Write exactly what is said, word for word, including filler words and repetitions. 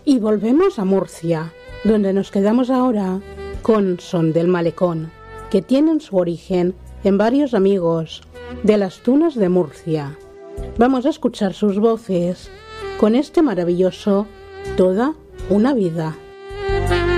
Y volvemos a Murcia, donde nos quedamos ahora con Son del Malecón, que tienen su origen en varios amigos de las Tunas de Murcia. Vamos a escuchar sus voces con este maravilloso Toda una vida.